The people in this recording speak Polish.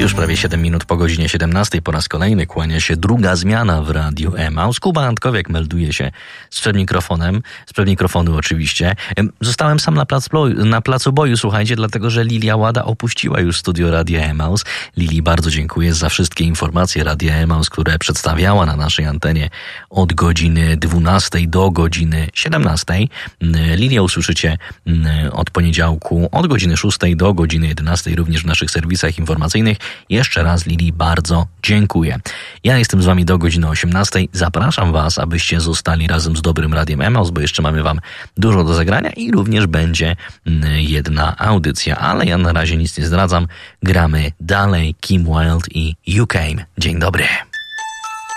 Już prawie 7 minut po godzinie 17 po raz kolejny kłania się druga zmiana w Radiu Emaus. Kuba Antkowiak melduje się sprzed mikrofonu oczywiście. Zostałem sam na placu boju, słuchajcie, dlatego że Lilia Łada opuściła już studio Radia Emaus. Lili, bardzo dziękuję za wszystkie informacje Radia Emaus, które przedstawiała na naszej antenie od godziny 12 do godziny 17. Lilię usłyszycie od poniedziałku od godziny 6 do godziny 11 również w naszych serwisach informacyjnych. Jeszcze raz Lili bardzo dziękuję. Ja jestem z wami do godziny 18. Zapraszam was, abyście zostali razem z dobrym Radiem Emaus, bo jeszcze mamy wam dużo do zagrania i również będzie jedna audycja. Ale ja na razie nic nie zdradzam. Gramy dalej Kim Wilde i You Came. Dzień dobry.